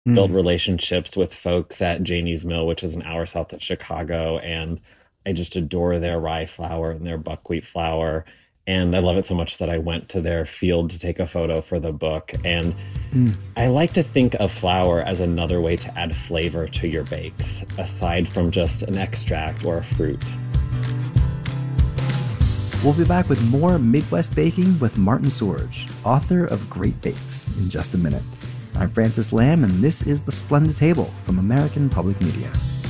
built Mm. relationships with folks at Janie's Mill, which is an hour south of Chicago, and I just adore their rye flour and their buckwheat flour. And I love it so much that I went to their field to take a photo for the book. And Mm. I like to think of flour as another way to add flavor to your bakes, aside from just an extract or a fruit. We'll be back with more Midwest Baking with Martin Sorge, author of Great Bakes, in just a minute. I'm Francis Lamb, and this is The Splendid Table from American Public Media.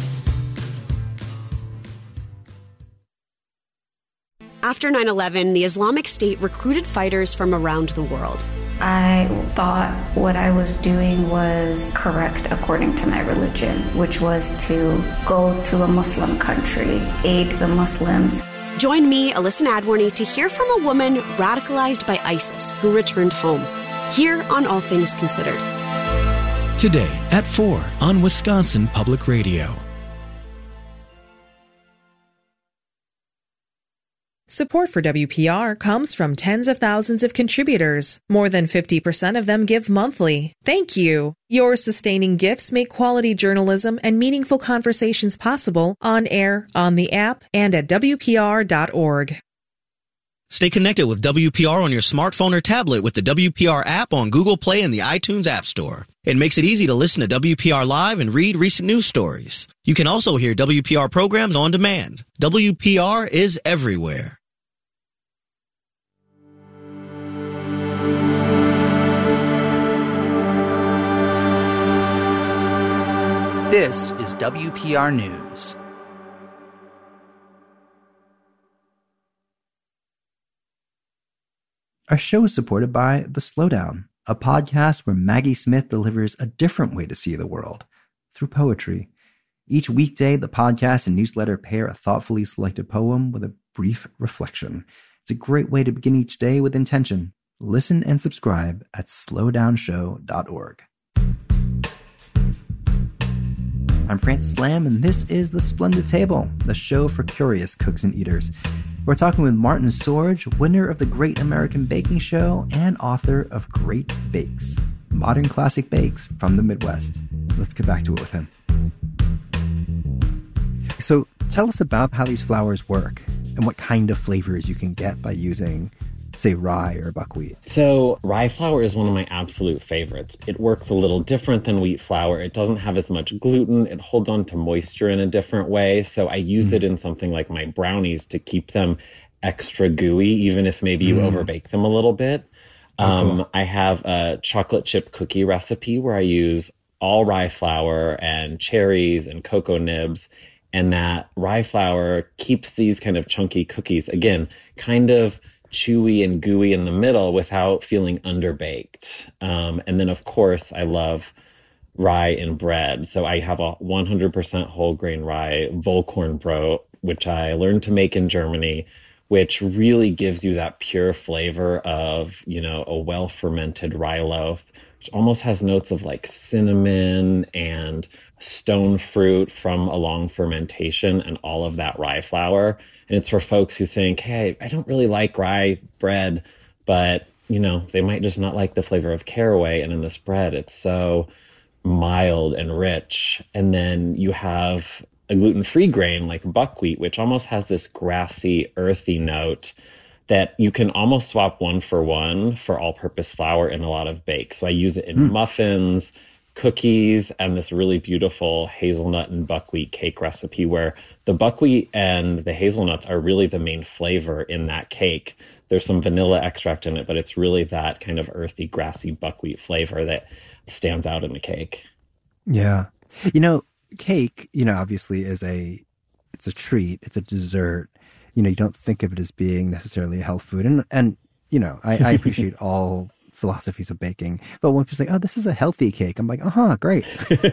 After 9/11, the Islamic State recruited fighters from around the world. I thought what I was doing was correct according to my religion, which was to go to a Muslim country, aid the Muslims. Join me, Alyssa Nadworny, to hear from a woman radicalized by ISIS who returned home. Here on All Things Considered. Today at 4 on Wisconsin Public Radio. Support for WPR comes from tens of thousands of contributors. More than 50% of them give monthly. Thank you. Your sustaining gifts make quality journalism and meaningful conversations possible on air, on the app, and at WPR.org. Stay connected with WPR on your smartphone or tablet with the WPR app on Google Play and the iTunes App Store. It makes it easy to listen to WPR live and read recent news stories. You can also hear WPR programs on demand. WPR is everywhere. This is WPR News. Our show is supported by The Slowdown, a podcast where Maggie Smith delivers a different way to see the world through poetry. Each weekday, the podcast and newsletter pair a thoughtfully selected poem with a brief reflection. It's a great way to begin each day with intention. Listen and subscribe at slowdownshow.org. I'm Francis Lamb, and this is The Splendid Table, the show for curious cooks and eaters. We're talking with Martin Sorge, winner of the Great American Baking Show and author of Great Bakes, modern classic bakes from the Midwest. Let's get back to it with him. So tell us about how these flours work and what kind of flavors you can get by using, say, rye or buckwheat. So rye flour is one of my absolute favorites. It works a little different than wheat flour. It doesn't have as much gluten. It holds on to moisture in a different way. So I use it in something like my brownies to keep them extra gooey, even if maybe you overbake them a little bit. Cool. I have a chocolate chip cookie recipe where I use all rye flour and cherries and cocoa nibs. And that rye flour keeps these kind of chunky cookies, again, kind of chewy and gooey in the middle without feeling underbaked. And then, of course, I love rye in bread. So I have a 100% whole grain rye Vollkornbrot, which I learned to make in Germany, which really gives you that pure flavor of, a well-fermented rye loaf, which almost has notes of like cinnamon and stone fruit from a long fermentation and all of that rye flour. And it's for folks who think, hey, I don't really like rye bread, but, they might just not like the flavor of caraway. And in this bread, it's so mild and rich. And then you have a gluten-free grain like buckwheat, which almost has this grassy, earthy note that you can almost swap one for all-purpose flour in a lot of bakes. So I use it in muffins, cookies, and this really beautiful hazelnut and buckwheat cake recipe where the buckwheat and the hazelnuts are really the main flavor in that cake. There's some vanilla extract in it, but it's really that kind of earthy, grassy buckwheat flavor that stands out in the cake. Yeah. Cake, obviously it's a treat, it's a dessert. You don't think of it as being necessarily a health food. And I appreciate all philosophies of baking. But when people say, oh, this is a healthy cake, I'm like, great.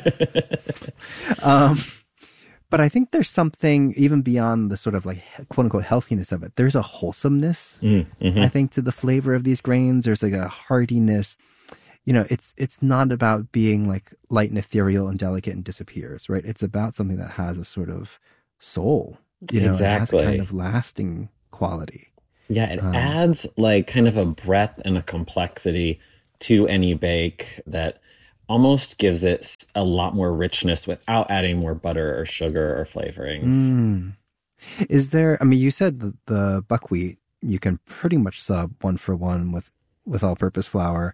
But I think there's something even beyond the sort of like quote unquote healthiness of it. There's a wholesomeness, I think, to the flavor of these grains. There's like a heartiness. It's not about being like light and ethereal and delicate and disappears, right? It's about something that has a sort of soul, Exactly. it has a kind of lasting quality. Yeah, it adds like kind of a breadth and a complexity to any bake that almost gives it a lot more richness without adding more butter or sugar or flavorings. Is there, I mean, you said the buckwheat, you can pretty much sub 1-for-1 with all-purpose flour.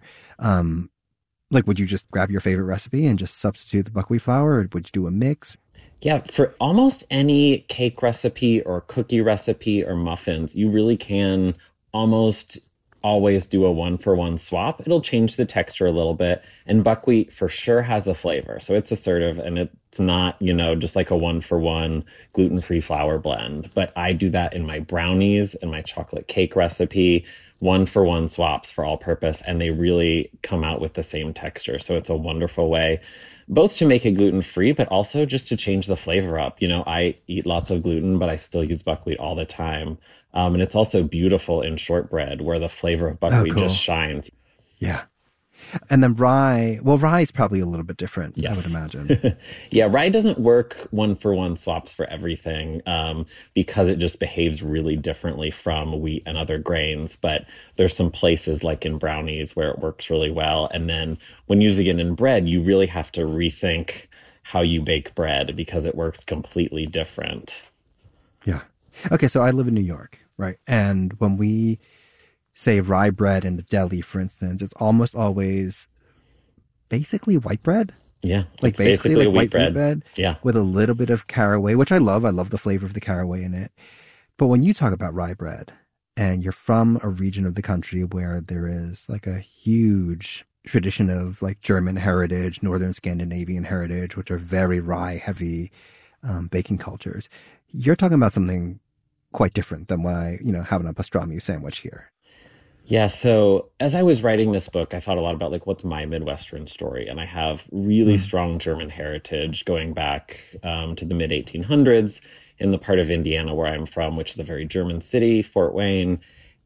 Like, would you just grab your favorite recipe and just substitute the buckwheat flour, or would you do a mix? Yeah, for almost any cake recipe or cookie recipe or muffins, you really can almost always do a 1-for-1 swap. It'll change the texture a little bit. And buckwheat for sure has a flavor. So it's assertive, and it's not, just like a 1-for-1 gluten-free flour blend. But I do that in my brownies and my chocolate cake recipe, 1-for-1 swaps for all purpose, and they really come out with the same texture. So it's a wonderful way both to make it gluten-free, but also just to change the flavor up. I eat lots of gluten, but I still use buckwheat all the time. And it's also beautiful in shortbread where the flavor of buckwheat just shines. Yeah. And then rye is probably a little bit different, yes. I would imagine. Yeah, rye doesn't work 1-for-1 swaps for everything because it just behaves really differently from wheat and other grains. But there's some places like in brownies where it works really well. And then when using it in bread, you really have to rethink how you bake bread because it works completely different. Yeah. Okay, so I live in New York, right? And when we say rye bread in a deli, for instance, it's almost always basically white bread. Yeah. Like basically like white bread. Yeah. With a little bit of caraway, which I love. I love the flavor of the caraway in it. But when you talk about rye bread and you're from a region of the country where there is like a huge tradition of like German heritage, Northern Scandinavian heritage, which are very rye heavy baking cultures, you're talking about something quite different than what I, having a pastrami sandwich here. Yeah, so as I was writing this book, I thought a lot about like what's my Midwestern story, and I have really strong German heritage going back to the mid 1800s in the part of Indiana where I'm from, which is a very German city, Fort Wayne.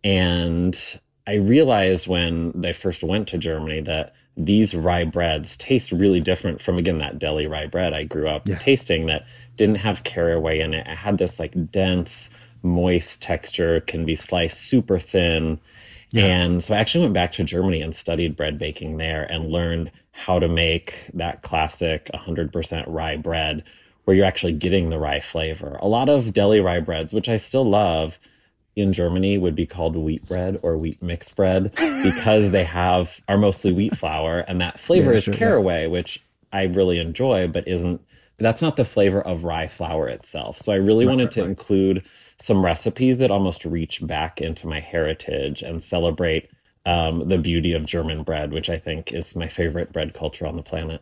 And I realized when I first went to Germany that these rye breads taste really different from, again, that deli rye bread I grew up tasting that didn't have caraway in it. It had this like dense, moist texture, can be sliced super thin. Yeah. And so I actually went back to Germany and studied bread baking there and learned how to make that classic 100% rye bread where you're actually getting the rye flavor. A lot of deli rye breads, which I still love, in Germany would be called wheat bread or wheat mixed bread because they are mostly wheat flour, and that flavor is caraway, which I really enjoy, but that's not the flavor of rye flour itself. So I really wanted to include some recipes that almost reach back into my heritage and celebrate the beauty of German bread, which I think is my favorite bread culture on the planet.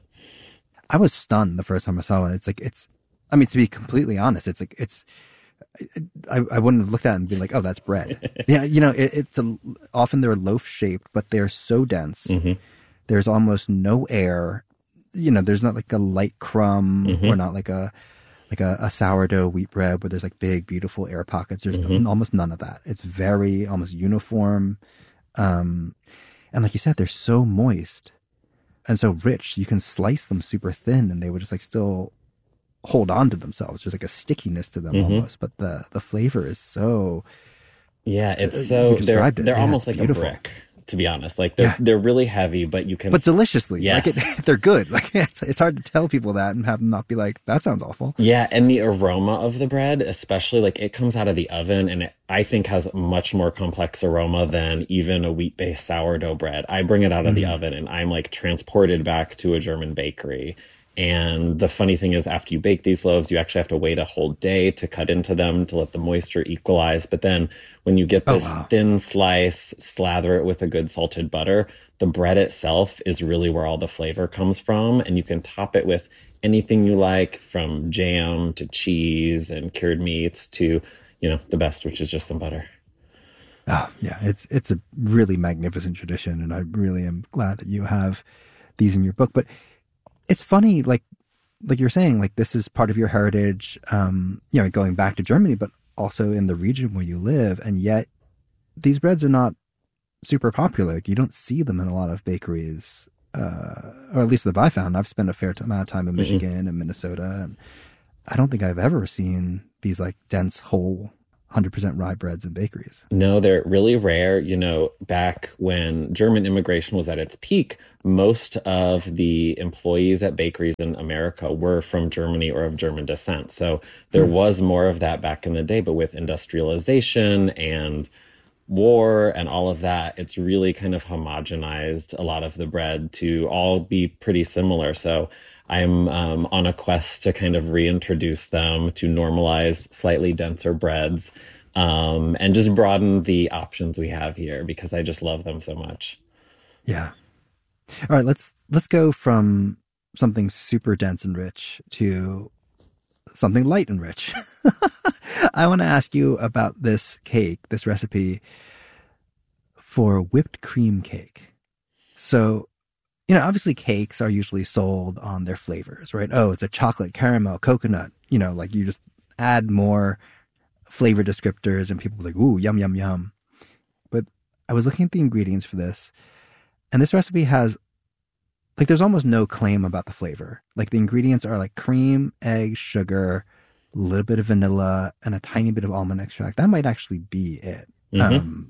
I was stunned the first time I saw it. To be completely honest, I wouldn't have looked at it and be like, oh, that's bread. Yeah, often they're loaf shaped, but they're so dense. Mm-hmm. There's almost no air. There's not like a light crumb or not like a sourdough wheat bread where there's like big, beautiful air pockets. There's almost none of that. It's very almost uniform. And like you said, they're so moist and so rich. You can slice them super thin and they would just like still hold on to themselves. There's like a stickiness to them almost, but the flavor is so. Yeah, it's so, they're almost like beautiful. A brick. To be honest, like they're really heavy, but you can, but deliciously. Yes. Like they're good. Like it's hard to tell people that and have them not be like, that sounds awful. Yeah, and the aroma of the bread, especially like it comes out of the oven, and I think has a much more complex aroma than even a wheat-based sourdough bread. I bring it out of the oven, and I'm like transported back to a German bakery. And the funny thing is, after you bake these loaves, you actually have to wait a whole day to cut into them to let the moisture equalize. But then when you get this thin slice, slather it with a good salted butter, the bread itself is really where all the flavor comes from. And you can top it with anything you like, from jam to cheese and cured meats to, the best, which is just some butter. Oh, yeah, it's a really magnificent tradition. And I really am glad that you have these in your book. But it's funny, like you're saying, like this is part of your heritage, going back to Germany, but also in the region where you live. And yet these breads are not super popular. Like, you don't see them in a lot of bakeries, or at least that I found. I've spent a fair amount of time in Michigan and Minnesota, and I don't think I've ever seen these like dense whole 100% rye breads in bakeries. No, they're really rare. You know, back when German immigration was at its peak, most of the employees at bakeries in America were from Germany or of German descent. So there was more of that back in the day, but with industrialization and war and all of that, it's really kind of homogenized a lot of the bread to all be pretty similar. So I'm on a quest to kind of reintroduce them, to normalize slightly denser breads, and just broaden the options we have here because I just love them so much. Yeah. All right, let's go from something super dense and rich to something light and rich. I want to ask you about this cake, this recipe for whipped cream cake. So, you know, obviously cakes are usually sold on their flavors, right? Oh, it's a chocolate, caramel, coconut, you know, like you just add more flavor descriptors and people are like, ooh, yum, yum, yum. But I was looking at the ingredients for this, and this recipe has, like, there's almost no claim about the flavor. Like, the ingredients are like cream, egg, sugar, a little bit of vanilla, and a tiny bit of almond extract. That might actually be it. Mm-hmm.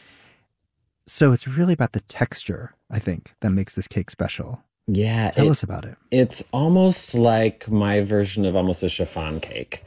So it's really about the texture, I think, that makes this cake special. Yeah. Tell us about it. It's almost like my version of almost a chiffon cake.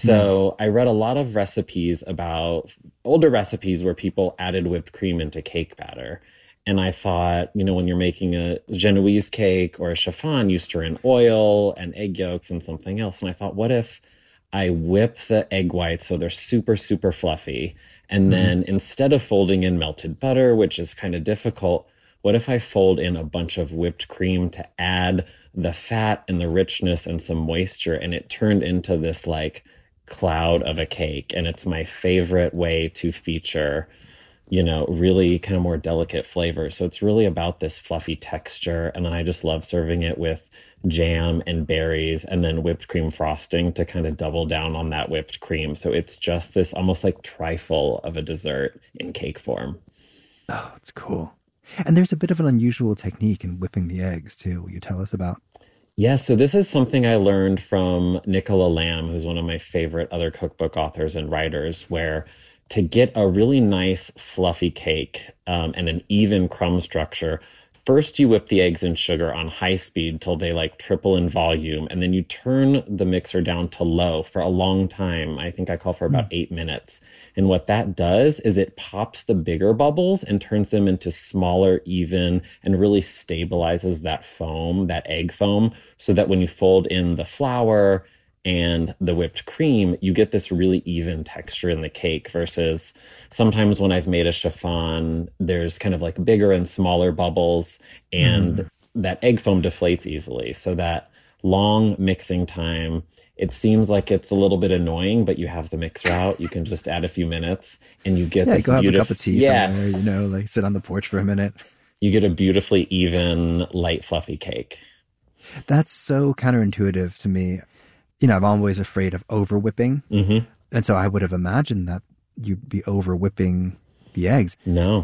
So I read a lot of recipes about older recipes where people added whipped cream into cake batter. And I thought, you know, when you're making a Genoese cake or a chiffon, you stir in oil and egg yolks and something else. And I thought, what if I whip the egg whites so they're super, super fluffy? And then instead of folding in melted butter, which is kind of difficult, what if I fold in a bunch of whipped cream to add the fat and the richness and some moisture? And it turned into this like cloud of a cake. And it's my favorite way to feature, you know, really kind of more delicate flavors. So it's really about this fluffy texture. And then I just love serving it with jam and berries and then whipped cream frosting to kind of double down on that whipped cream. So it's just this almost like trifle of a dessert in cake form. Oh, it's cool. And there's a bit of an unusual technique in whipping the eggs too. Will you tell us about? Yeah, so this is something I learned from Nicola Lamb, who's one of my favorite other cookbook authors and writers, where to get a really nice fluffy cake and an even crumb structure, first you whip the eggs and sugar on high speed till they like triple in volume, and then you turn the mixer down to low for a long time. I think I call for about 8 minutes. And what that does is it pops the bigger bubbles and turns them into smaller, even, and really stabilizes that foam, that egg foam, so that when you fold in the flour and the whipped cream, you get this really even texture in the cake versus sometimes when I've made a chiffon, there's kind of like bigger and smaller bubbles and that egg foam deflates easily. So that long mixing time, it seems like it's a little bit annoying, but you have the mixer out. You can just add a few minutes and you get this go have beautiful, a cup of tea somewhere, you know, like sit on the porch for a minute. You get a beautifully even, light, fluffy cake. That's so counterintuitive to me. You know, I'm always afraid of over whipping. And so I would have imagined that you'd be over whipping the eggs. No.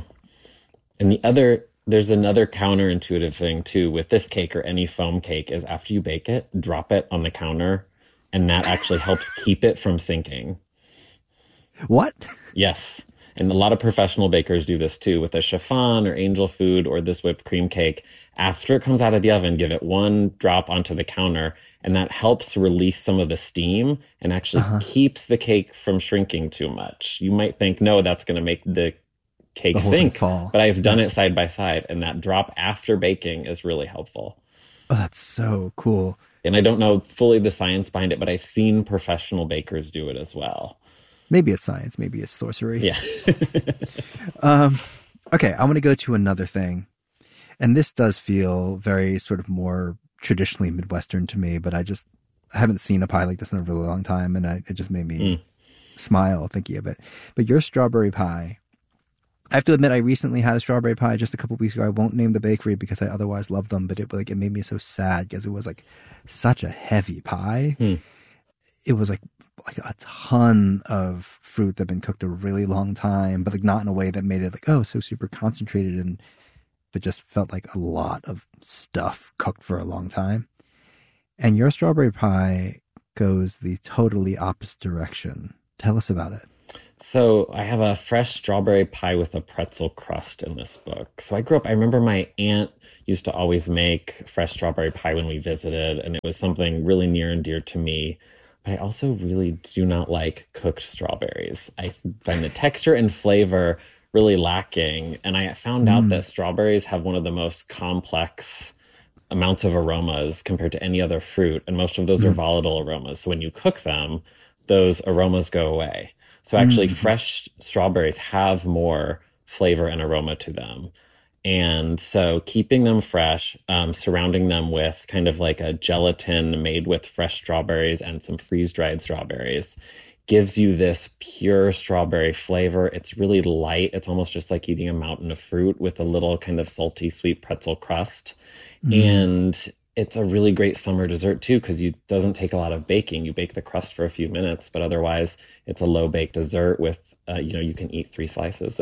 And there's another counterintuitive thing too with this cake or any foam cake is after you bake it, drop it on the counter, and that actually helps keep it from sinking. What? Yes. And a lot of professional bakers do this too with a chiffon or angel food or this whipped cream cake. After it comes out of the oven, give it one drop onto the counter, and that helps release some of the steam and actually keeps the cake from shrinking too much. You might think, no, that's going to make the cake sink, but I've done it side by side, and that drop after baking is really helpful. Oh, that's so cool. And I don't know fully the science behind it, but I've seen professional bakers do it as well. Maybe it's science, maybe it's sorcery. Yeah. Okay, I want to go to another thing. And this does feel very sort of more traditionally Midwestern to me, but I haven't seen a pie like this in a really long time, and it just made me smile thinking of it. But your strawberry pie, I have to admit, I recently had a strawberry pie just a couple of weeks ago. I won't name the bakery because I otherwise love them, but it made me so sad because it was like such a heavy pie. It was like a ton of fruit that had been cooked a really long time, but like not in a way that made it like, oh, so super concentrated, and but just felt like a lot of stuff cooked for a long time. And your strawberry pie goes the totally opposite direction. Tell us about it. So I have a fresh strawberry pie with a pretzel crust in this book. So I remember my aunt used to always make fresh strawberry pie when we visited, and it was something really near and dear to me. But I also really do not like cooked strawberries. I find the texture and flavor really lacking. And I found out that strawberries have one of the most complex amounts of aromas compared to any other fruit. And most of those are volatile aromas. So when you cook them, those aromas go away. So actually fresh strawberries have more flavor and aroma to them. And so keeping them fresh, surrounding them with kind of like a gelatin made with fresh strawberries and some freeze-dried strawberries gives you this pure strawberry flavor. It's really light. It's almost just like eating a mountain of fruit with a little kind of salty, sweet pretzel crust. And it's a really great summer dessert too, because it doesn't take a lot of baking. You bake the crust for a few minutes, but otherwise it's a low-bake dessert with, you can eat 3 slices.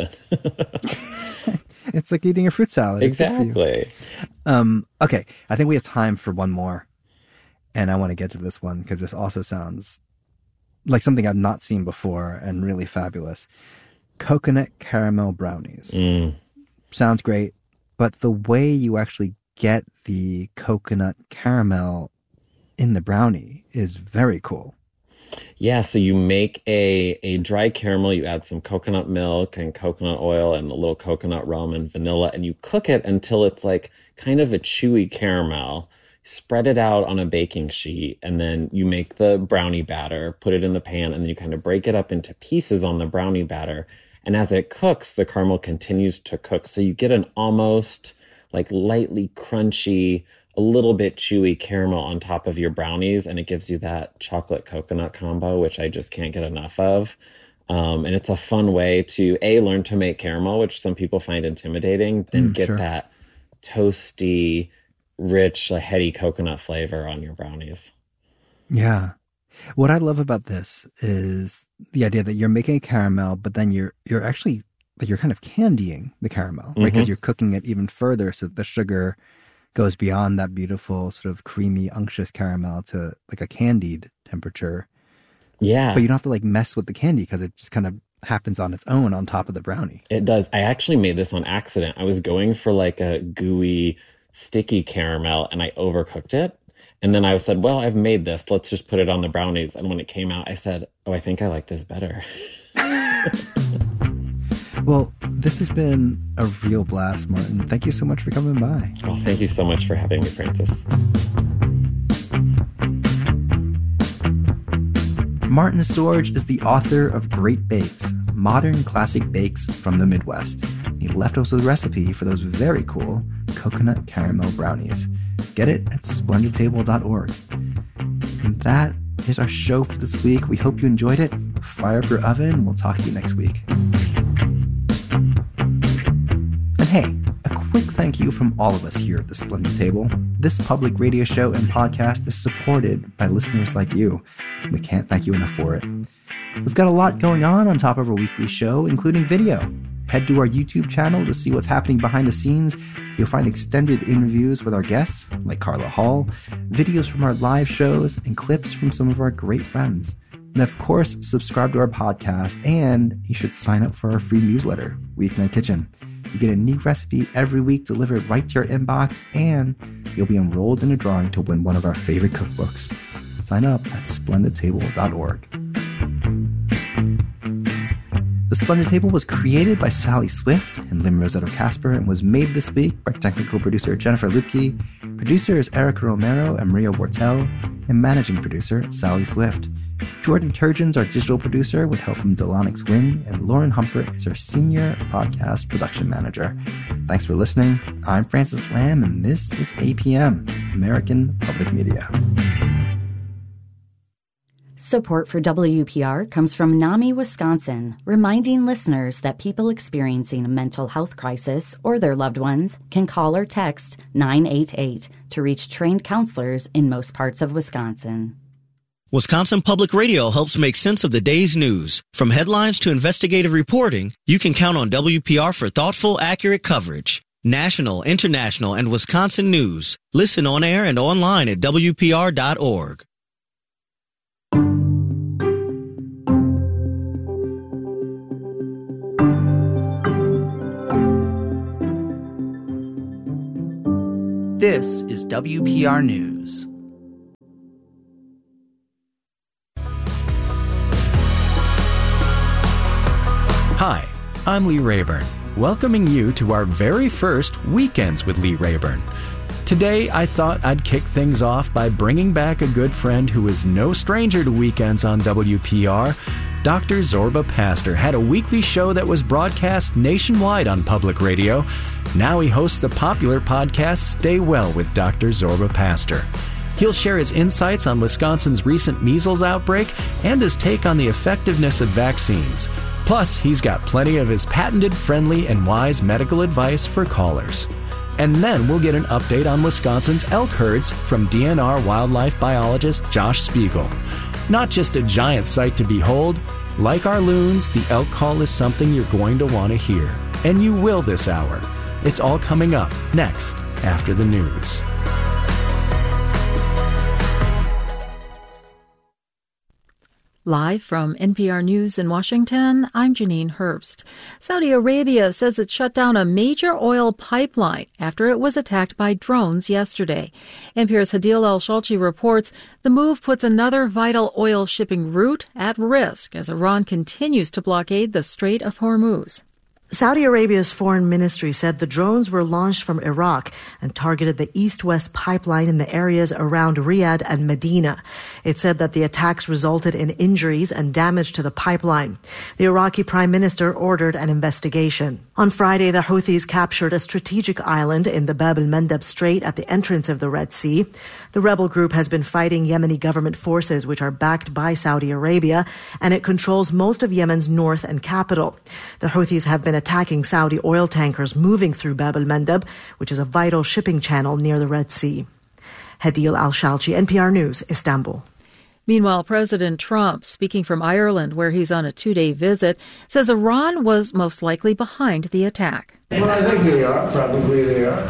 It's like eating a fruit salad. Exactly. Okay, I think we have time for one more. And I want to get to this one because this also sounds like something I've not seen before and really fabulous. Coconut caramel brownies. Sounds great, but the way you actually get the coconut caramel in the brownie is very cool. Yeah, so you make a dry caramel, you add some coconut milk and coconut oil and a little coconut rum and vanilla, and you cook it until it's like kind of a chewy caramel. Spread it out on a baking sheet, and then you make the brownie batter, put it in the pan, and then you kind of break it up into pieces on the brownie batter. And as it cooks, the caramel continues to cook. So you get an almost like lightly crunchy, a little bit chewy caramel on top of your brownies, and it gives you that chocolate coconut combo, which I just can't get enough of. And it's a fun way to learn to make caramel, which some people find intimidating, then get that toasty, rich, heady coconut flavor on your brownies. Yeah. What I love about this is the idea that you're making a caramel, but then you're actually you're kind of candying the caramel, right? Because you're cooking it even further so that the sugar goes beyond that beautiful sort of creamy, unctuous caramel to like a candied temperature. Yeah. But you don't have to mess with the candy because it just kind of happens on its own on top of the brownie. It does. I actually made this on accident. I was going for a gooey, sticky caramel and I overcooked it. And then I said, well, I've made this. Let's just put it on the brownies. And when it came out, I said, oh, I think I like this better. Well, this has been a real blast, Martin. Thank you so much for coming by. Well, thank you so much for having me, Francis. Martin Sorge is the author of Great Bakes, modern classic bakes from the Midwest. He left us a recipe for those very cool coconut caramel brownies. Get it at splendidtable.org. And that is our show for this week. We hope you enjoyed it. Fire up your oven. We'll talk to you next week. And hey, a quick thank you from all of us here at the Splendid Table. This public radio show and podcast is supported by listeners like you. We can't thank you enough for it. We've got a lot going on top of our weekly show, including video. Head to our YouTube channel to see what's happening behind the scenes. You'll find extended interviews with our guests, like Carla Hall, videos from our live shows, and clips from some of our great friends. And of course, subscribe to our podcast, and you should sign up for our free newsletter, Weeknight Kitchen. You get a new recipe every week delivered right to your inbox, and you'll be enrolled in a drawing to win one of our favorite cookbooks. Sign up at splendidtable.org. The Splendid Table was created by Sally Swift and Lynn Rossetto Casper and was made this week by technical producer Jennifer Lupke, producers Erica Romero and Maria Wortel, and managing producer Sally Swift. Jordan Turgeon's our digital producer with help from Delanix Wing, and Lauren Humpert is our senior podcast production manager. Thanks for listening. I'm Francis Lamb, and this is APM, American Public Media. Support for WPR comes from NAMI, Wisconsin, reminding listeners that people experiencing a mental health crisis or their loved ones can call or text 988 to reach trained counselors in most parts of Wisconsin. Wisconsin Public Radio helps make sense of the day's news. From headlines to investigative reporting, you can count on WPR for thoughtful, accurate coverage. National, international, and Wisconsin news. Listen on air and online at WPR.org. This is WPR News. Hi, I'm Lee Rayburn, welcoming you to our very first Weekends with Lee Rayburn. Today, I thought I'd kick things off by bringing back a good friend who is no stranger to weekends on WPR. Dr. Zorba Pastor had a weekly show that was broadcast nationwide on public radio. Now he hosts the popular podcast Stay Well with Dr. Zorba Pastor. He'll share his insights on Wisconsin's recent measles outbreak and his take on the effectiveness of vaccines. Plus, he's got plenty of his patented, friendly, and wise medical advice for callers. And then we'll get an update on Wisconsin's elk herds from DNR wildlife biologist Josh Spiegel. Not just a giant sight to behold, like our loons, the elk call is something you're going to want to hear. And you will this hour. It's all coming up next after the news. Live from NPR News in Washington, I'm Janine Herbst. Saudi Arabia says it shut down a major oil pipeline after it was attacked by drones yesterday. NPR's Hadil Al-Shalchi reports the move puts another vital oil shipping route at risk as Iran continues to blockade the Strait of Hormuz. Saudi Arabia's foreign ministry said the drones were launched from Iraq and targeted the east-west pipeline in the areas around Riyadh and Medina. It said that the attacks resulted in injuries and damage to the pipeline. The Iraqi prime minister ordered an investigation. On Friday, the Houthis captured a strategic island in the Bab el-Mandeb Strait at the entrance of the Red Sea. The rebel group has been fighting Yemeni government forces, which are backed by Saudi Arabia, and it controls most of Yemen's north and capital. The Houthis have been attacking Saudi oil tankers moving through Bab el-Mandeb, which is a vital shipping channel near the Red Sea. Hadil Al-Shalchi, NPR News, Istanbul. Meanwhile, President Trump, speaking from Ireland, where he's on a 2-day visit, says Iran was most likely behind the attack. Well, I think they are. Probably they are.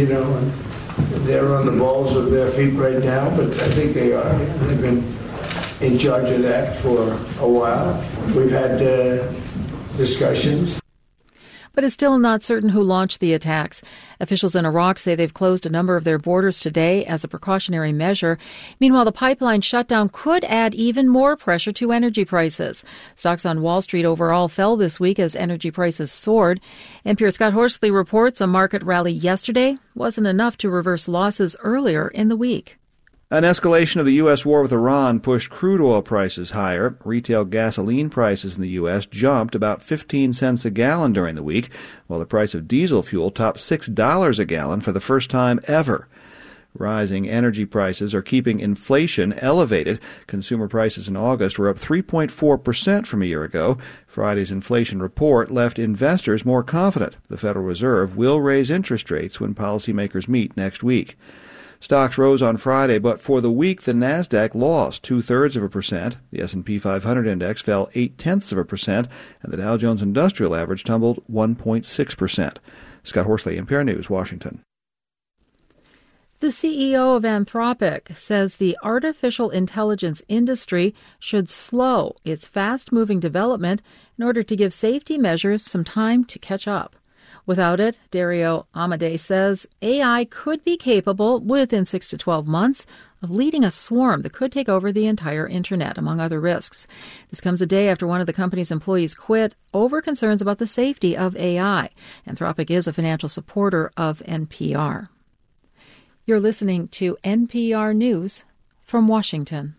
They're on the balls of their feet right now, but I think they are. They've been in charge of that for a while. We've had discussions. But it's still not certain who launched the attacks. Officials in Iraq say they've closed a number of their borders today as a precautionary measure. Meanwhile, the pipeline shutdown could add even more pressure to energy prices. Stocks on Wall Street overall fell this week as energy prices soared. NPR's Scott Horsley reports a market rally yesterday wasn't enough to reverse losses earlier in the week. An escalation of the U.S. war with Iran pushed crude oil prices higher. Retail gasoline prices in the U.S. jumped about 15 cents a gallon during the week, while the price of diesel fuel topped $6 a gallon for the first time ever. Rising energy prices are keeping inflation elevated. Consumer prices in August were up 3.4% from a year ago. Friday's inflation report left investors more confident the Federal Reserve will raise interest rates when policymakers meet next week. Stocks rose on Friday, but for the week, the Nasdaq lost 0.2%. The S&P 500 index fell 0.8%, and the Dow Jones Industrial Average tumbled 1.6%. Scott Horsley, NPR News, Washington. The CEO of Anthropic says the artificial intelligence industry should slow its fast-moving development in order to give safety measures some time to catch up. Without it, Dario Amodei says AI could be capable, within 6 to 12 months, of leading a swarm that could take over the entire Internet, among other risks. This comes a day after one of the company's employees quit over concerns about the safety of AI. Anthropic is a financial supporter of NPR. You're listening to NPR News from Washington.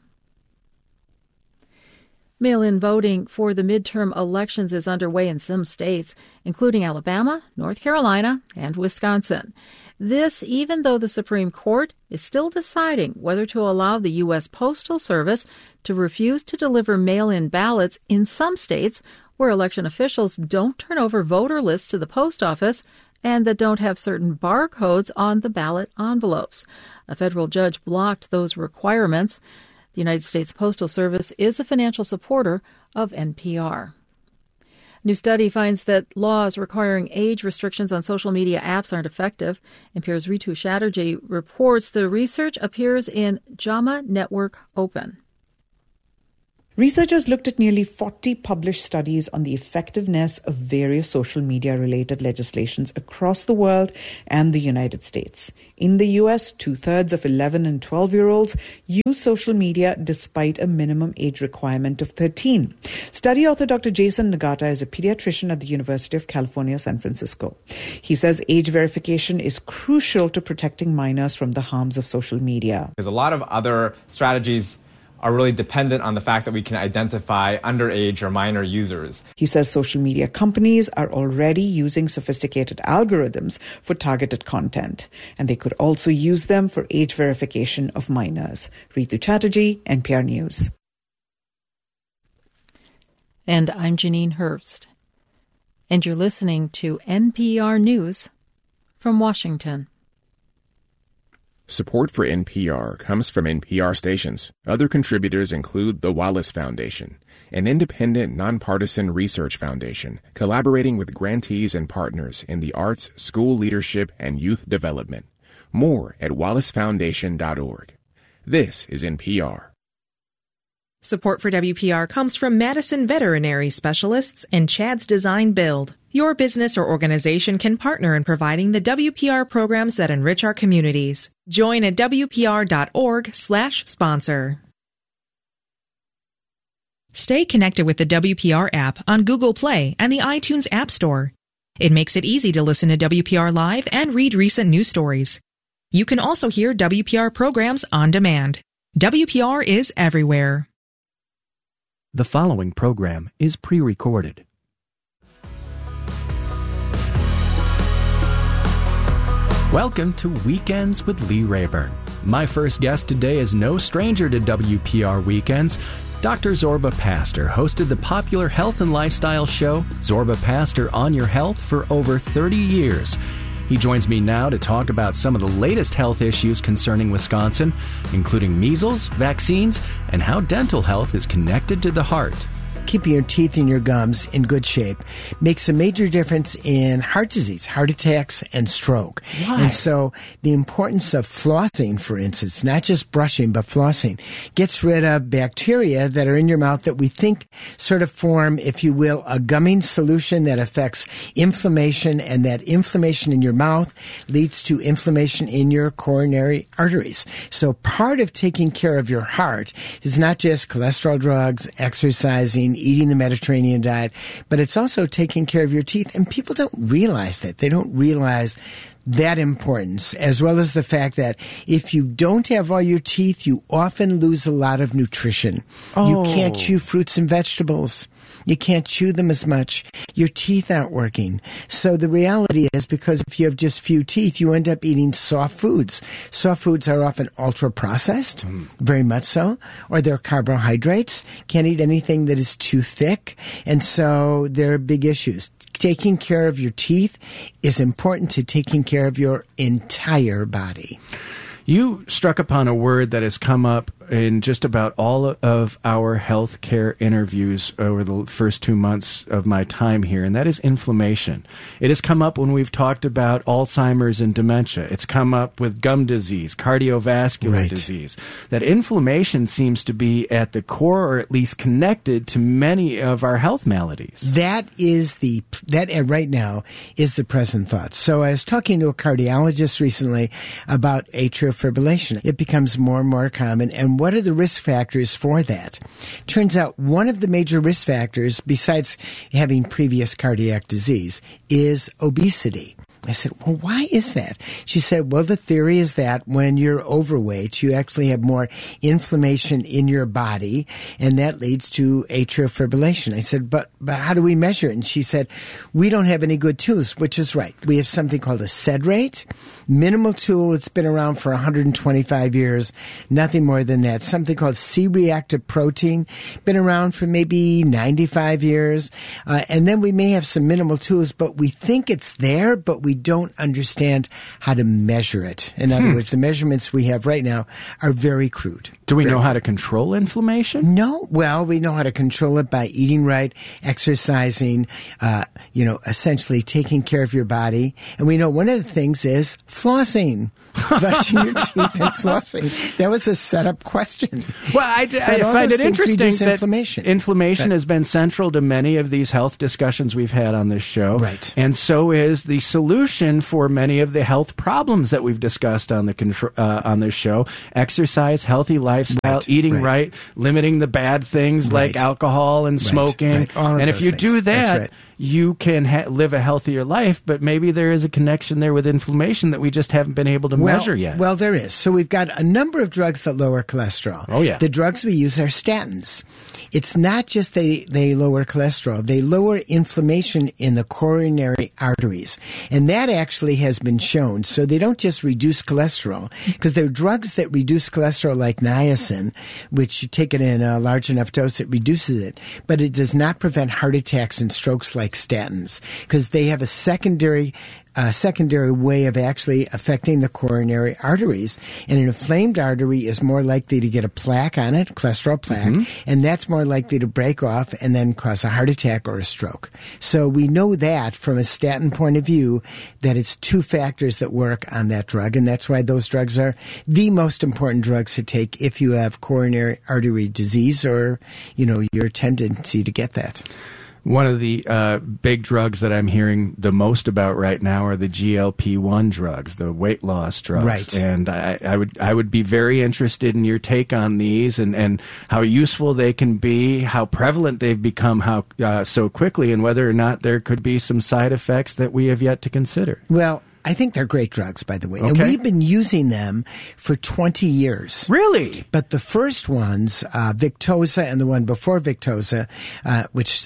Mail-in voting for the midterm elections is underway in some states, including Alabama, North Carolina, and Wisconsin. This, even though the Supreme Court is still deciding whether to allow the U.S. Postal Service to refuse to deliver mail-in ballots in some states where election officials don't turn over voter lists to the post office and that don't have certain barcodes on the ballot envelopes. A federal judge blocked those requirements. The United States Postal Service is a financial supporter of NPR. A new study finds that laws requiring age restrictions on social media apps aren't effective. NPR's Ritu Chatterjee reports the research appears in JAMA Network Open. Researchers looked at nearly 40 published studies on the effectiveness of various social media-related legislations across the world and the United States. In the US, 2/3 of 11 and 12-year-olds use social media despite a minimum age requirement of 13. Study author Dr. Jason Nagata is a pediatrician at the University of California, San Francisco. He says age verification is crucial to protecting minors from the harms of social media. There's a lot of other strategies are really dependent on the fact that we can identify underage or minor users. He says social media companies are already using sophisticated algorithms for targeted content, and they could also use them for age verification of minors. Ritu Chatterjee, NPR News. And I'm Janine Herbst. And you're listening to NPR News from Washington. Support for NPR comes from NPR stations. Other contributors include the Wallace Foundation, an independent, nonpartisan research foundation collaborating with grantees and partners in the arts, school leadership, and youth development. More at wallacefoundation.org. This is NPR. Support for WPR comes from Madison Veterinary Specialists and Chad's Design Build. Your business or organization can partner in providing the WPR programs that enrich our communities. Join at WPR.org/sponsor. Stay connected with the WPR app on Google Play and the iTunes App Store. It makes it easy to listen to WPR Live and read recent news stories. You can also hear WPR programs on demand. WPR is everywhere. The following program is pre-recorded. Welcome to Weekends with Lee Rayburn. My first guest today is no stranger to WPR Weekends. Dr. Zorba Pastor hosted the popular health and lifestyle show Zorba Pastor on Your Health for over 30 years. He joins me now to talk about some of the latest health issues concerning Wisconsin, including measles, vaccines, and how dental health is connected to the heart. Keeping your teeth and your gums in good shape makes a major difference in heart disease, heart attacks, and stroke. Why? And so the importance of flossing, for instance, not just brushing, but flossing, gets rid of bacteria that are in your mouth that we think sort of form, if you will, a gumming solution that affects inflammation, and that inflammation in your mouth leads to inflammation in your coronary arteries. So part of taking care of your heart is not just cholesterol drugs, exercising, eating the Mediterranean diet, but it's also taking care of your teeth. And people don't realize that. They don't realize that importance, as well as the fact that if you don't have all your teeth, you often lose a lot of nutrition. You can't chew fruits and vegetables. You can't chew them as much. Your teeth aren't working. So the reality is, because if you have just few teeth, you end up eating soft foods. Soft foods are often ultra-processed, very much so, or they're carbohydrates. Can't eat anything that is too thick. And so there are big issues. Taking care of your teeth is important to taking care of your entire body. You struck upon a word that has come up in just about all of our healthcare interviews over the first 2 months of my time here, and that is inflammation. It has come up when we've talked about Alzheimer's and dementia. It's come up with gum disease, cardiovascular disease. That inflammation seems to be at the core, or at least connected to many of our health maladies. That right now is the present thought. So I was talking to a cardiologist recently about atrial fibrillation. It becomes more and more common, and what are the risk factors for that? Turns out one of the major risk factors, besides having previous cardiac disease, is obesity. I said, well, why is that? She said, well, the theory is that when you're overweight, you actually have more inflammation in your body, and that leads to atrial fibrillation. I said, but how do we measure it? And she said, we don't have any good tools, which is right. We have something called a SED rate, minimal tool. It's been around for 125 years, nothing more than that. Something called C-reactive protein, been around for maybe 95 years. And then we may have some minimal tools, but we think it's there, but we don't understand how to measure it. In other words, the measurements we have right now are very crude. Do we know how to control inflammation? No. Well, we know how to control it by eating right, exercising, essentially taking care of your body. And we know one of the things is flossing. Brushing your teeth and flossing. That was a setup question. Well, I find it interesting that inflammation Right. has been central to many of these health discussions we've had on this show. Right. And so is the solution for many of the health problems that we've discussed on this show. Exercise, healthy lifestyle, eating right, limiting the bad things like alcohol and smoking. All of And if those you things. do That's that, right. you can live a healthier life, but maybe there is a connection there with inflammation that we just haven't been able to measure yet. Well, there is. So we've got a number of drugs that lower cholesterol. Oh, yeah. The drugs we use are statins. It's not just they lower cholesterol. They lower inflammation in the coronary arteries. And that actually has been shown. So they don't just reduce cholesterol, because there are drugs that reduce cholesterol like niacin, which you take it in a large enough dose, it reduces it. But it does not prevent heart attacks and strokes like statins, because they have a secondary way of actually affecting the coronary arteries. And an inflamed artery is more likely to get a plaque on it, cholesterol plaque, and that's more likely to break off and then cause a heart attack or a stroke. So we know that from a statin point of view, that it's two factors that work on that drug, and that's why those drugs are the most important drugs to take if you have coronary artery disease or, your tendency to get that. One of the big drugs that I'm hearing the most about right now are the GLP-1 drugs, the weight loss drugs. Right. And I would be very interested in your take on these and how useful they can be, how prevalent they've become so quickly, and whether or not there could be some side effects that we have yet to consider. Well, I think they're great drugs, by the way. Okay. And we've been using them for 20 years. Really? But the first ones, Victoza and the one before Victoza, which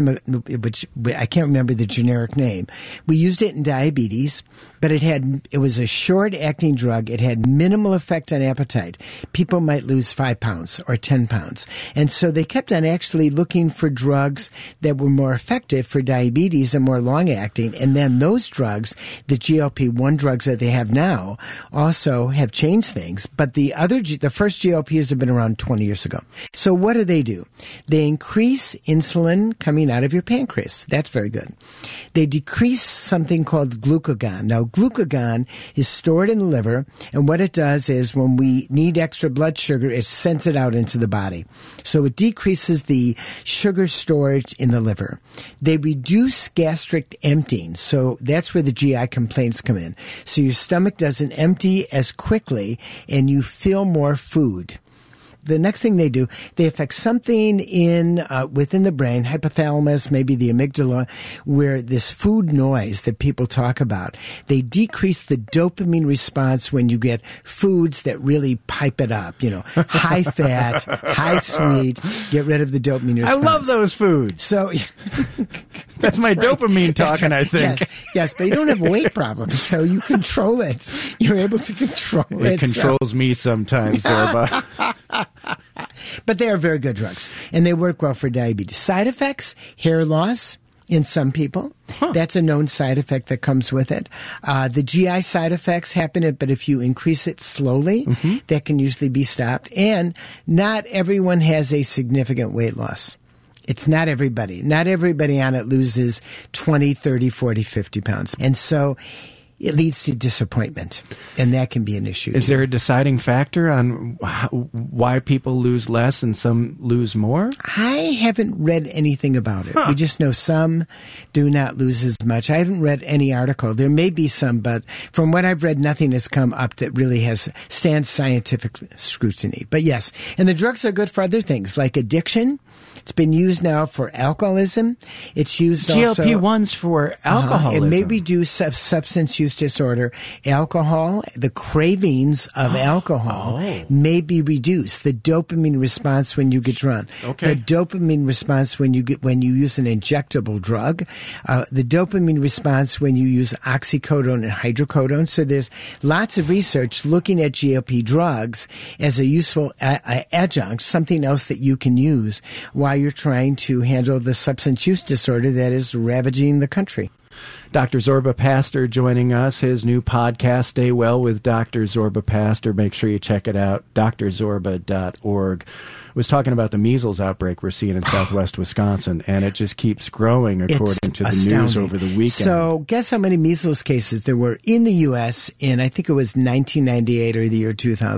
I can't remember the generic name, we used it in diabetes, but it was a short-acting drug. It had minimal effect on appetite. People might lose 5 pounds or 10 pounds. And so they kept on actually looking for drugs that were more effective for diabetes and more long-acting. And then those drugs, the GLP-1 drugs that they have now, also have changed things. But the first GLPs have been around 20 years ago. So what do? They increase insulin coming out of your pancreas. That's very good. They decrease something called glucagon. Now, glucagon is stored in the liver, and what it does is when we need extra blood sugar, it sends it out into the body. So it decreases the sugar storage in the liver. They reduce gastric emptying, so that's where the GI complaints come in. So your stomach doesn't empty as quickly, and you feel more food. The next thing they do, they affect something within the brain, hypothalamus, maybe the amygdala, where this food noise that people talk about, they decrease the dopamine response when you get foods that really pipe it up, high fat, high sweet, get rid of the dopamine response. I love those foods. So that's my dopamine talking, right. I think. Yes, but you don't have weight problems, so you control it. You're able to control it. It controls me sometimes, Zorba. But they are very good drugs, and they work well for diabetes. Side effects, hair loss in some people. That's a known side effect that comes with it. The GI side effects happen, but if you increase it slowly, that can usually be stopped. And not everyone has a significant weight loss. It's not everybody. Not everybody on it loses 20, 30, 40, 50 pounds. And so it leads to disappointment, and that can be an issue. Is there a deciding factor on why people lose less and some lose more? I haven't read anything about it. We just know some do not lose as much. I haven't read any article. There may be some, but from what I've read, nothing has come up that really stands scientific scrutiny. But yes, and the drugs are good for other things, like addiction. It's been used now for alcoholism. It's used also... GLP-1s for alcoholism. It may reduce substance use disorder. Alcohol, the cravings of alcohol may be reduced. The dopamine response when you get drunk. Okay. The dopamine response when you use an injectable drug. The dopamine response when you use oxycodone and hydrocodone. So there's lots of research looking at GLP drugs as a useful adjunct, something else that you can use while you're trying to handle the substance use disorder that is ravaging the country. Dr. Zorba Pastor joining us, his new podcast, Stay Well with Dr. Zorba Pastor. Make sure you check it out, drzorba.org. Was talking about the measles outbreak we're seeing in southwest Wisconsin, and it just keeps growing according to the astounding. news over the weekend. So guess how many measles cases there were in the U.S. in, I think it was 1998 or the year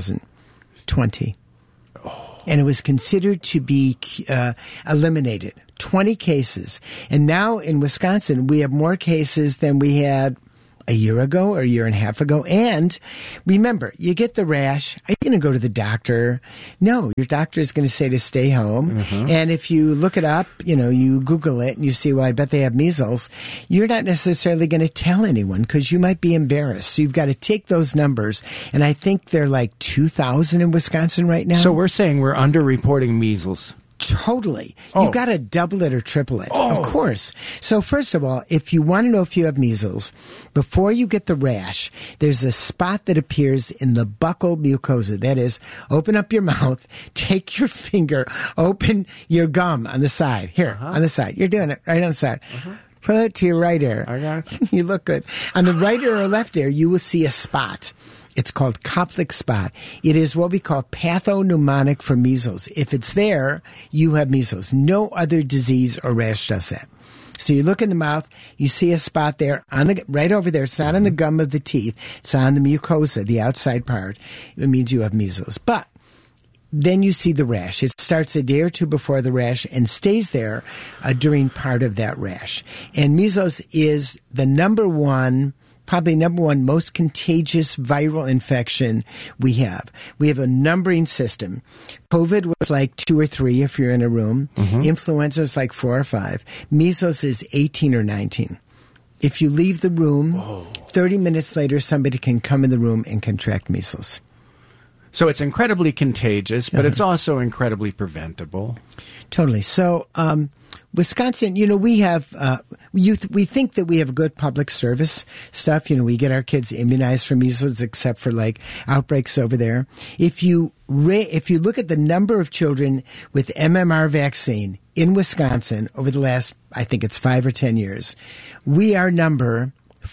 2020. And it was considered to be eliminated. 20 cases. And now in Wisconsin, we have more cases than we had a year ago or a year and a half ago. And remember, you get the rash. Are you going to go to the doctor? No, your doctor is going to say to stay home. Mm-hmm. And if you look it up, you Google it and you see, well, I bet they have measles. You're not necessarily going to tell anyone because you might be embarrassed. So you've got to take those numbers. And I think they're like 2,000 in Wisconsin right now. So we're saying we're underreporting measles. Totally. You've got to double it or triple it. Of course. So first of all, if you want to know if you have measles, before you get the rash, there's a spot that appears in the buccal mucosa. That is, open up your mouth, take your finger, open your gum on the side. Here, on the side. You're doing it right on the side. Put it to your right ear. I got it. You look good. On the right ear or left ear, you will see a spot. It's called Koplik spot. It is what we call pathognomonic for measles. If it's there, you have measles. No other disease or rash does that. So you look in the mouth, you see a spot there right over there. It's not on the gum of the teeth. It's on the mucosa, the outside part. It means you have measles. But then you see the rash. It starts a day or two before the rash and stays there during part of that rash. And measles is the probably number one most contagious viral infection we have. We have a numbering system. COVID was like 2 or 3 if you're in a room. Mm-hmm. Influenza is like 4 or 5. Measles is 18 or 19. If you leave the room, 30 minutes later, somebody can come in the room and contract measles. So it's incredibly contagious, but it's also incredibly preventable. Totally. So, Wisconsin, we have, we think that we have good public service stuff. We get our kids immunized for measles, except for like outbreaks over there. If you look at the number of children with MMR vaccine in Wisconsin over the last, I think it's 5 or 10 years, we are number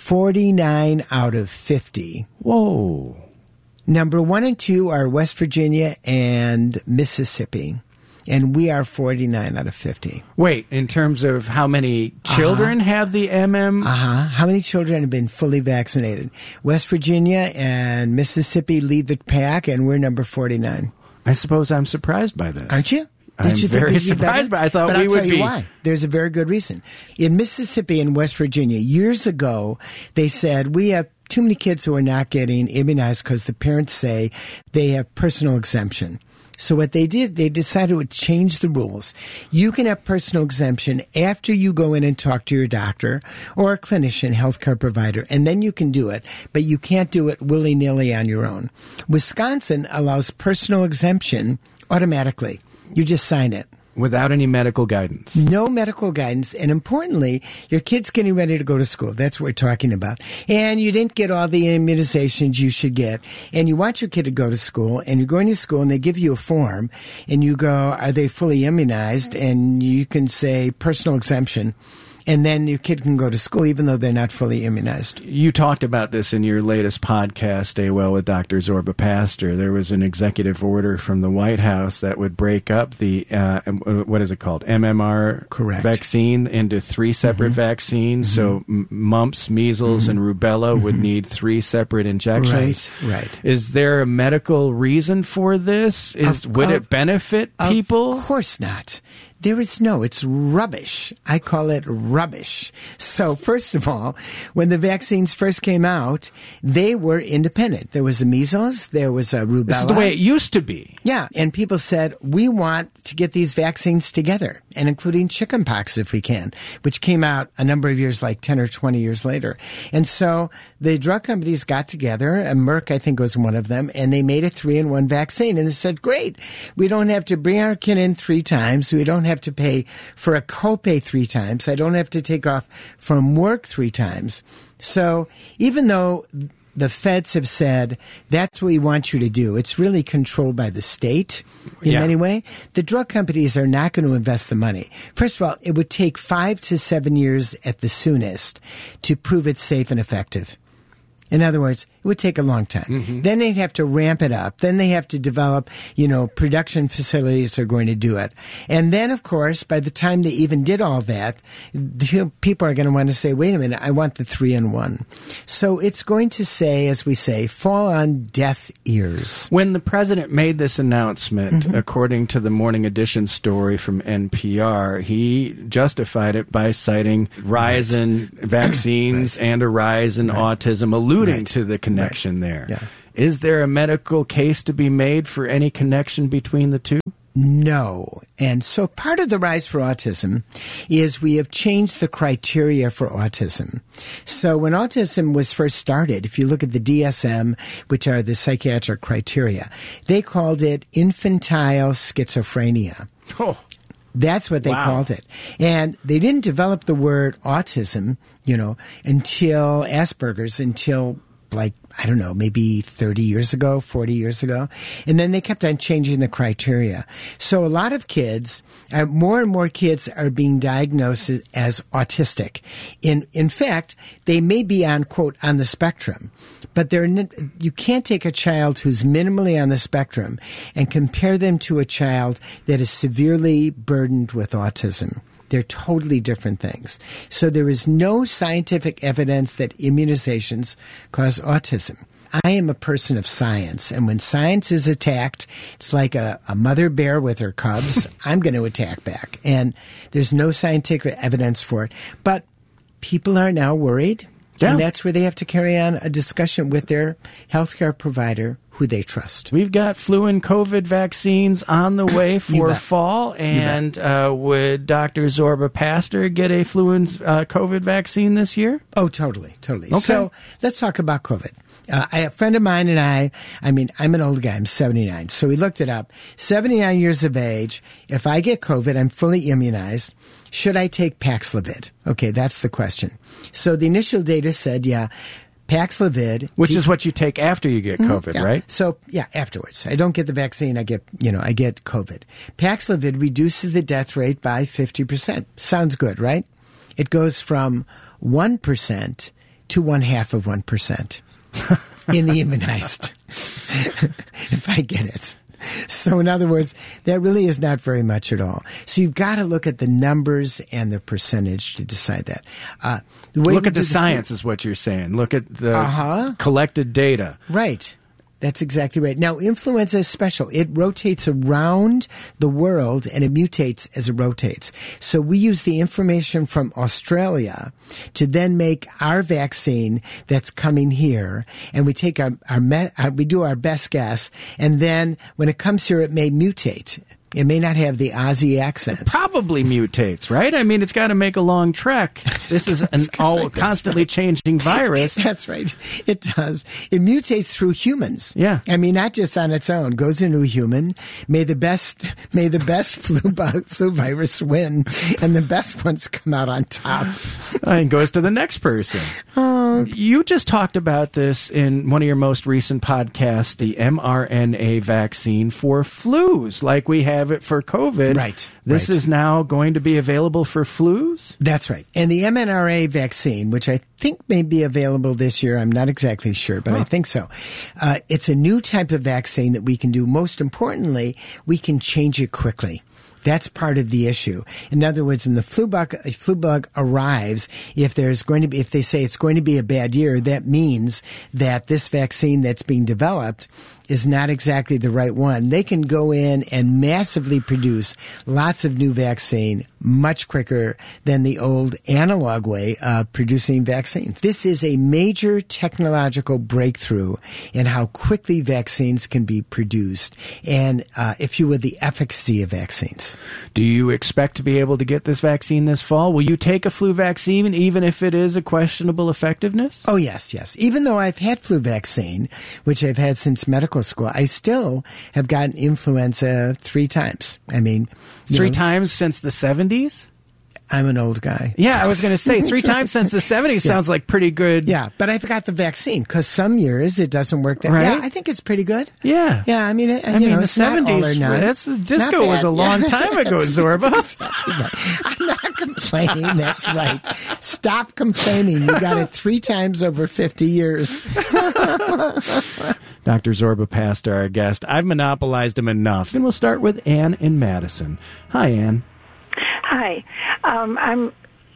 49 out of 50. Whoa. Number 1 and 2 are West Virginia and Mississippi. And we are 49 out of 50. Wait, in terms of how many children have the MM? How many children have been fully vaccinated? West Virginia and Mississippi lead the pack, and we're number 49. I suppose I'm surprised by this. Aren't you? I'm very surprised, but I thought we would be. I'll tell you why. There's a very good reason. In Mississippi and West Virginia, years ago, they said, we have too many kids who are not getting immunized because the parents say they have personal exemption. So what they did, they decided to change the rules. You can have personal exemption after you go in and talk to your doctor or a clinician, healthcare provider, and then you can do it, but you can't do it willy-nilly on your own. Wisconsin allows personal exemption automatically. You just sign it. Without any medical guidance. No medical guidance. And importantly, your kid's getting ready to go to school. That's what we're talking about. And you didn't get all the immunizations you should get. And you want your kid to go to school. And you're going to school and they give you a form. And you go, are they fully immunized? And you can say personal exemption. And then your kid can go to school even though they're not fully immunized. You talked about this in your latest podcast, Stay Well with Dr. Zorba Pastor. There was an executive order from the White House that would break up the, what is it called, MMR vaccine into 3 separate vaccines. So mumps, measles, and rubella would need 3 separate injections. Right. Is there a medical reason for this? Would it benefit people? Of course not. It's rubbish. I call it rubbish. So first of all, when the vaccines first came out, they were independent. There was the measles, there was a rubella. This is the way it used to be. Yeah, and people said, we want to get these vaccines together, and including chickenpox if we can, which came out a number of years, like 10 or 20 years later. And so the drug companies got together, and Merck, I think, was one of them, and they made a 3-in-1 vaccine. And they said, great, we don't have to bring our kid in 3 times. We don't have to pay for a copay 3 times. I don't have to take off from work 3 times. So even though the feds have said, that's what we want you to do. It's really controlled by the state in many ways. The drug companies are not going to invest the money. First of all, it would take 5 to 7 years at the soonest to prove it's safe and effective. In other words, it would take a long time. Mm-hmm. Then they'd have to ramp it up. Then they have to develop, production facilities that are going to do it. And then, of course, by the time they even did all that, people are going to want to say, wait a minute, I want the 3-in-1. So it's going to say, as we say, fall on deaf ears. When the president made this announcement, according to the Morning Edition story from NPR, he justified it by citing rise in vaccines and a rise in autism, alluding to the connection there. Yeah. Is there a medical case to be made for any connection between the two? No. And so part of the rise for autism is we have changed the criteria for autism. So when autism was first started, if you look at the DSM, which are the psychiatric criteria, they called it infantile schizophrenia. Oh. That's what they called it. And they didn't develop the word autism, until Asperger's, until maybe 30 years ago, 40 years ago. And then they kept on changing the criteria. So a lot of kids, more and more kids are being diagnosed as autistic. In fact, they may be on, quote, on the spectrum. But you can't take a child who's minimally on the spectrum and compare them to a child that is severely burdened with autism. They're totally different things. So there is no scientific evidence that immunizations cause autism. I am a person of science, and when science is attacked, it's like a mother bear with her cubs. I'm going to attack back. And there's no scientific evidence for it. But people are now worried, and that's where they have to carry on a discussion with their healthcare provider who they trust. We've got flu and COVID vaccines on the way for fall, and would Dr. Zorba Pastor get a flu and COVID vaccine this year? Oh, totally. Okay. So let's talk about COVID. A friend of mine and I'm an old guy, I'm 79, so we looked it up. 79 years of age, if I get COVID, I'm fully immunized. Should I take Paxlovid? Okay, that's the question. So the initial data said, Paxlovid. Which is what you take after you get COVID, right? So, afterwards. I don't get the vaccine, I get COVID. Paxlovid reduces the death rate by 50%. Sounds good, right? It goes from 1% to 0.5% in the immunized, if I get it. So in other words, that really is not very much at all. So you've got to look at the numbers and the percentage to decide that. Look at the science is what you're saying. Look at the collected data. Right. That's exactly right. Now, influenza is special. It rotates around the world, and it mutates as it rotates. So we use the information from Australia to then make our vaccine that's coming here, and we take we do our best guess, and then when it comes here, it may mutate. It may not have the Aussie accent. It probably mutates, right? I mean, it's got to make a long trek. This is an constantly changing virus. That's right. It does. It mutates through humans. Yeah. I mean, not just on its own. Goes into a human. May the best flu virus win, and the best ones come out on top. And goes to the next person. You just talked about this in one of your most recent podcasts, the mRNA vaccine for flus, like we have it for COVID. Right. This is now going to be available for flus? That's right. And the mRNA vaccine, which I think may be available this year, I'm not exactly sure, but I think so. It's a new type of vaccine that we can do. Most importantly, we can change it quickly. That's part of the issue. In other words, when the flu bug arrives, if they say it's going to be a bad year, that means that this vaccine that's being developed is not exactly the right one. They can go in and massively produce lots of new vaccine much quicker than the old analog way of producing vaccines. This is a major technological breakthrough in how quickly vaccines can be produced and, if you would, the efficacy of vaccines. Do you expect to be able to get this vaccine this fall? Will you take a flu vaccine even if it is a questionable effectiveness? Oh, yes. Even though I've had flu vaccine, which I've had since medical school, I still have gotten influenza 3 times. I mean, 3 times since the 70s? I'm an old guy. Yeah, I was going to say 3 times since the 70s sounds like pretty good. Yeah, but I forgot the vaccine because some years it doesn't work that. Right? Yeah, I think it's pretty good. Yeah. Yeah, I mean, the it's 70s, disco was a long time ago, Zorba. Exactly right. I'm not complaining. That's right. Stop complaining. You got it 3 times over 50 years. Dr. Zorba Pasta, our guest. I've monopolized him enough. And we'll start with Ann in Madison. Hi, Ann. Hi. I'm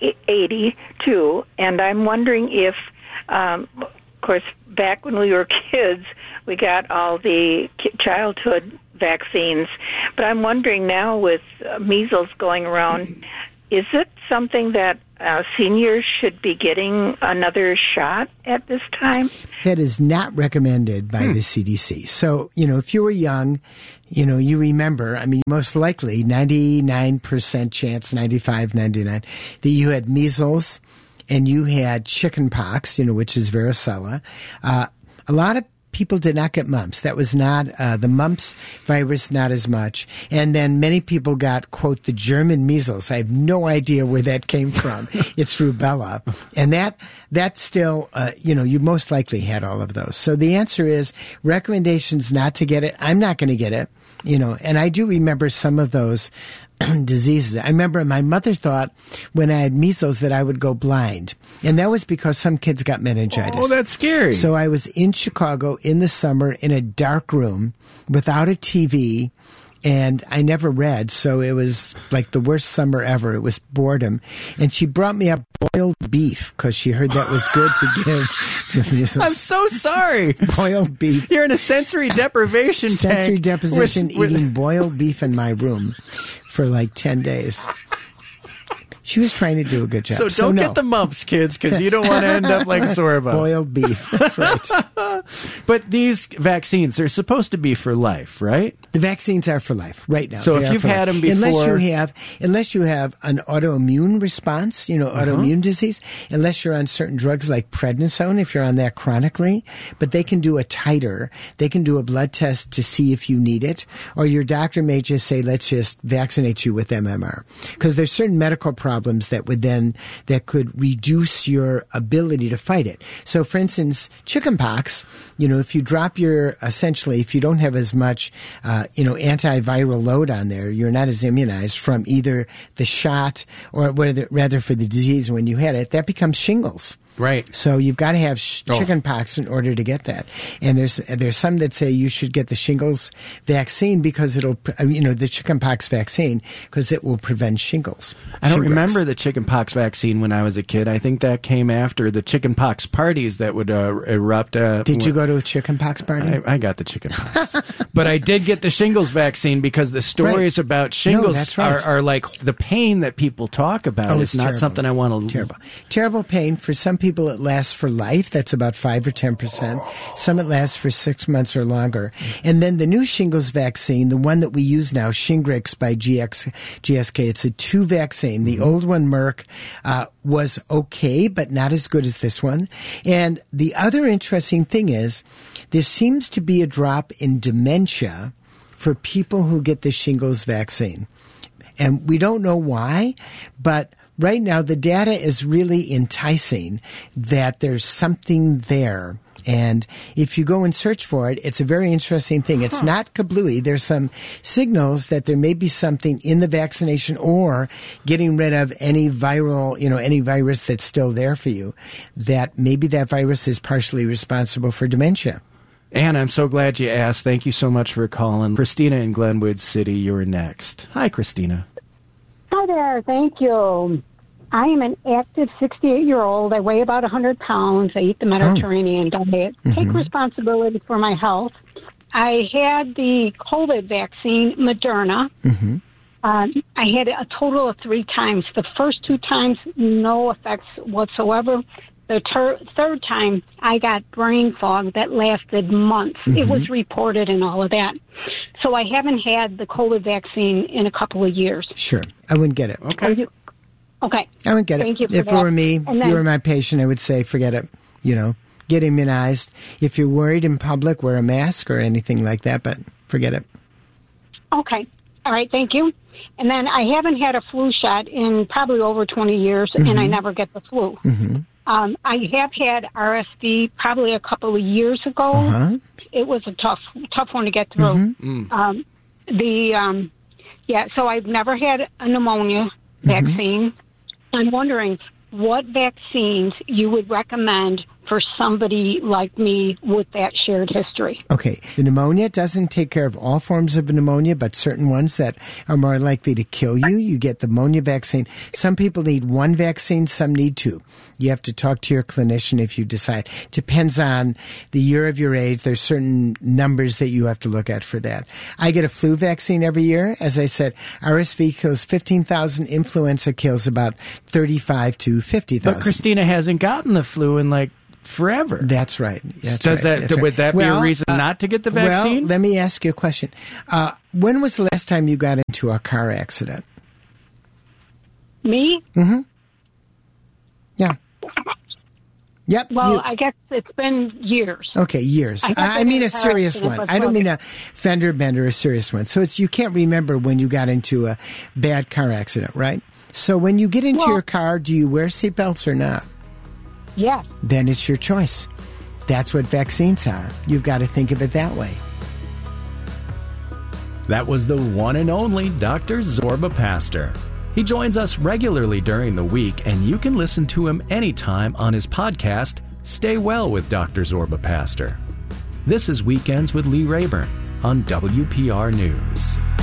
82, and I'm wondering if, of course, back when we were kids, we got all the childhood vaccines. But I'm wondering now with measles going around, is it something that seniors should be getting another shot at this time? That is not recommended by the CDC. So, if you were young, you remember, most likely 99% chance, 95, 99, that you had measles and you had chicken pox, which is varicella. A lot of people did not get mumps. That was not the mumps virus, not as much. And then many people got, quote, the German measles. I have no idea where that came from. It's rubella. And that's still, you most likely had all of those. So the answer is recommendations not to get it. I'm not going to get it, and I do remember some of those diseases. I remember my mother thought when I had measles that I would go blind. And that was because some kids got meningitis. Oh, that's scary. So I was in Chicago in the summer in a dark room without a TV, and I never read, so it was like the worst summer ever. It was boredom. And she brought me up boiled beef because she heard that was good to give the measles. I'm so sorry. Boiled beef. You're in a sensory deprivation tank. Sensory deprivation, eating boiled beef in my room for like 10 days. She was trying to do a good job. So don't get the mumps, kids, because you don't want to end up like Zorba. Boiled beef. That's right. But these vaccines, they're supposed to be for life, right? The vaccines are for life right now. So if you've had them before, unless you have an autoimmune response, autoimmune disease, unless you're on certain drugs like prednisone, if you're on that chronically, but they can do a titer, they can do a blood test to see if you need it, or your doctor may just say, let's just vaccinate you with MMR, because there's certain medical problems that could reduce your ability to fight it. So, for instance, chickenpox. If you drop if you don't have as much, antiviral load on there, you're not as immunized from either the shot or rather for the disease when you had it. That becomes shingles. Right. So you've got to have chicken pox in order to get that. And there's some that say you should get the shingles vaccine because it'll, the chicken pox vaccine, because it will prevent shingles. I don't remember the chicken pox vaccine when I was a kid. I think that came after the chicken pox parties that would erupt. Did you go to a chicken pox party? I got the chicken pox. But I did get the shingles vaccine because the stories about shingles are like the pain that people talk about. Oh, it's not terrible. something I want to... Terrible pain. For some people it lasts for life. That's about 5 or 10%. Some it lasts for 6 months or longer. And then the new shingles vaccine, the one that we use now, Shingrix by GSK, it's a 2 vaccine. The old one, Merck, was okay, but not as good as this one. And the other interesting thing is there seems to be a drop in dementia for people who get the shingles vaccine. And we don't know why, but right now the data is really enticing that there's something there. And if you go and search for it, it's a very interesting thing. It's not kablooey. There's some signals that there may be something in the vaccination or getting rid of any viral, any virus that's still there for you, that maybe that virus is partially responsible for dementia. Ann, I'm so glad you asked. Thank you so much for calling. Christina in Glenwood City, you're next. Hi, Christina. Hi there. Thank you. I am an active 68-year-old. I weigh about 100 pounds. I eat the Mediterranean diet. Take responsibility for my health. I had the COVID vaccine, Moderna. I had it a total of 3 times. The first 2 times, no effects whatsoever. The third time, I got brain fog that lasted months. It was reported and all of that. So I haven't had the COVID vaccine in a couple of years. Sure. I wouldn't get it. Okay. Okay. I wouldn't get it. Thank you for if that. it were me, you were my patient, I would say forget it. Get immunized. If you're worried in public, wear a mask or anything like that, but forget it. Okay. All right, thank you. And then I haven't had a flu shot in probably over 20 years, and I never get the flu. I have had RSV probably a couple of years ago. It was a tough one to get through. So I've never had a pneumonia vaccine. I'm wondering what vaccines you would recommend for somebody like me with that shared history. Okay. The pneumonia doesn't take care of all forms of pneumonia, but certain ones that are more likely to kill you. You get the pneumonia vaccine. Some people need one vaccine, some need two. You have to talk to your clinician if you decide. Depends on the year of your age. There's certain numbers that you have to look at for that. I get a flu vaccine every year. As I said, RSV kills 15,000. Influenza kills about 35 to 50,000. But Christina hasn't gotten the flu in forever. That's right. Would that be a reason not to get the vaccine? Well, let me ask you a question. When was the last time you got into a car accident? Me? Yeah. Yep. Well, I guess it's been years. Okay, years. I mean a serious one. I don't mean a fender bender, a serious one. So you can't remember when you got into a bad car accident, right? So when you get into your car, do you wear seatbelts or not? Yes. Then it's your choice. That's what vaccines are. You've got to think of it that way. That was the one and only Dr. Zorba Pastor. He joins us regularly during the week, and you can listen to him anytime on his podcast, Stay Well with Dr. Zorba Pastor. This is Weekends with Lee Rayburn on WPR News.